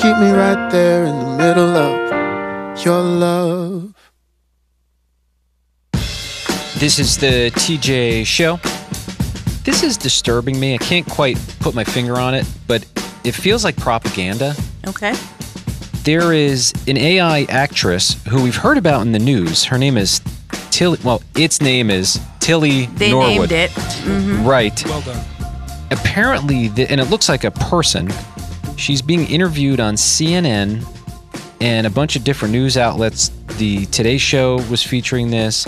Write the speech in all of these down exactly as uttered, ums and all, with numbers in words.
Keep me right there in the middle of your love. This is the T J Show. This is disturbing me. I can't quite put my finger on it, but it feels like propaganda. Okay. There is an A I actress who we've heard about in the news. Her name is Tilly. Well, its name is Tilly They Norwood. named it. Mm-hmm. Right. Well done. Apparently, the, and it looks like a person. She's being interviewed on C N N and a bunch of different news outlets. The Today Show was featuring this.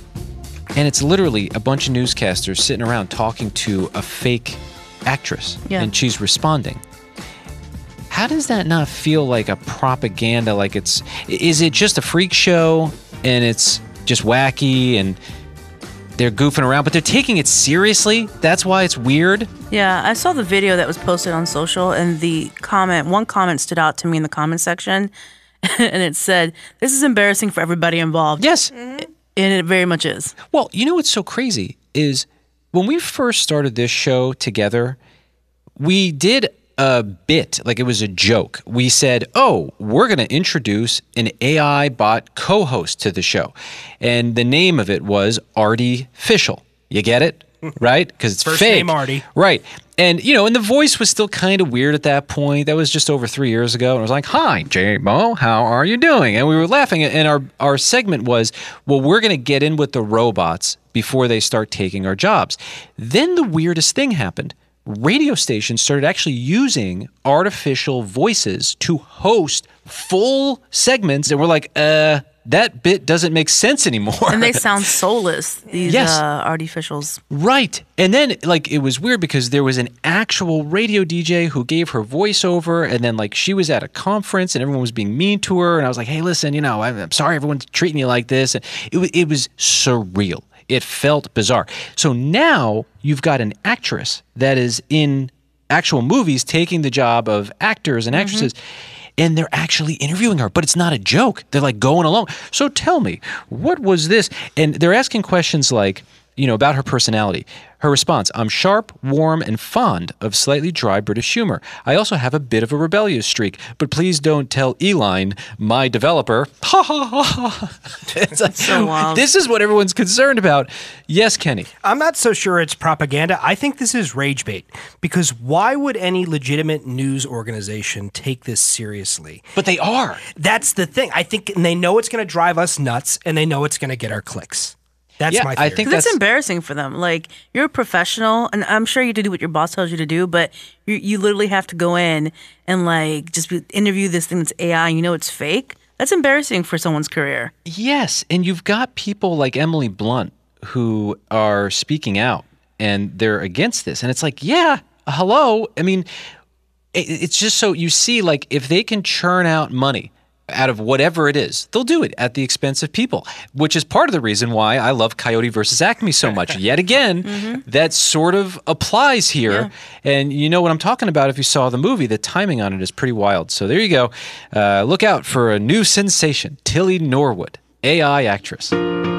And it's literally a bunch of newscasters sitting around talking to a fake actress. Yeah. And she's responding. How does that not feel like a propaganda? Like it's, is it just a freak show and it's just wacky and they're goofing around, but they're taking it seriously? That's why it's weird. Yeah, I saw the video that was posted on social, and the comment, one comment stood out to me in the comment section, and it said, "This is embarrassing for everybody involved." Yes. And it very much is. Well, you know what's so crazy is when we first started this show together, we did a bit, like it was a joke. We said, oh, we're going to introduce an A I bot co-host to the show. And the name of it was Artificial. You get it? Right? Because it's First fake. name Artie. Right. And, you know, and the voice was still kind of weird at that point. That was just over three years ago. And I was like, hi, J-Mo, how are you doing? And we were laughing. And our, our segment was, well, we're going to get in with the robots before they start taking our jobs. Then the weirdest thing happened. Radio stations started actually using artificial voices to host full segments. And we're like, uh, that bit doesn't make sense anymore. And they sound soulless, these Yes. uh, artificials. Right. And then, like, it was weird because there was an actual radio D J who gave her voiceover, and then, like, she was at a conference and everyone was being mean to her. And I was like, hey, listen, you know, I'm, I'm sorry everyone's treating you like this. And it, wa- it was surreal. It felt bizarre. So now you've got an actress that is in actual movies taking the job of actors and actresses. And they're actually interviewing her, but it's not a joke. They're like going along. So tell me, what was this? And they're asking questions like, you know, about her personality. Her response, I'm sharp, warm, and fond of slightly dry British humor. I also have a bit of a rebellious streak, but please don't tell Eline, my developer. Ha ha ha ha. It's like, So wild. This is what everyone's concerned about. Yes, Kenny. I'm not so sure it's propaganda. I think this is rage bait, because why would any legitimate news organization take this seriously? But they are. That's the thing. I think and they know it's going to drive us nuts, and they know it's going to get our clicks. That's Yeah, my I theory. think Because it's That's- embarrassing for them. Like, you're a professional, and I'm sure you have to do what your boss tells you to do, but you, you literally have to go in and, like, just be, interview this thing that's A I, and you know it's fake. That's embarrassing for someone's career. Yes, and you've got people like Emily Blunt who are speaking out and they're against this. And it's like, yeah, hello. I mean, it, it's just so you see, like, if they can churn out money out of whatever it is, they'll do it at the expense of people, which is part of the reason why I love Coyote versus Acme so much. Yet again, that sort of applies here. And you know what I'm talking about if you saw the movie. The timing on it is pretty wild. So there you go. Uh, look out for a new sensation, Tilly Norwood, A I actress.